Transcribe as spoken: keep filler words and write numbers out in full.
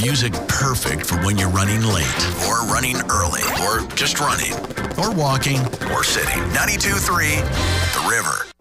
Music perfect for when you're running late, or running early, or just running, or walking, or sitting. ninety-two point three, The River.